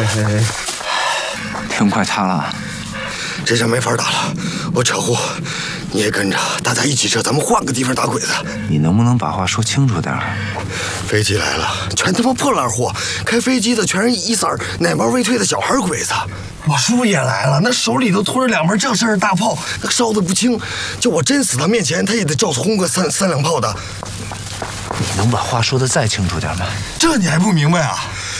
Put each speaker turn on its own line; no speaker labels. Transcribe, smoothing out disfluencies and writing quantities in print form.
天快塌了，
这仗没法打了，我撤户，你也跟着，大家一起撤，咱们换个地方打鬼子。
你能不能把话说清楚点？
飞机来了，全他妈破烂货，开飞机的全是一色奶毛未退的小孩鬼子。我叔也来了，那手里头托着2门正式大炮，那烧得不轻，就我真死他面前，他也得照轰个三两炮的。
你能把话说得再清楚点吗？
这你还不明白啊？